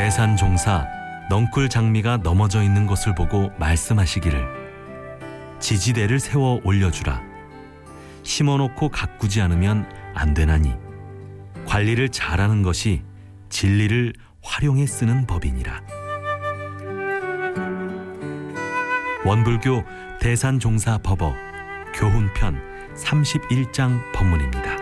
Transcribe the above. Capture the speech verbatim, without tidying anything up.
대산종사 넝쿨 장미가 넘어져 있는 것을 보고 말씀하시기를 지지대를 세워 올려주라. 심어놓고 가꾸지 않으면 안 되나니 관리를 잘하는 것이 진리를 활용해 쓰는 법이니라. 원불교 대산종사 법어 교훈편 삼십일 장 법문입니다.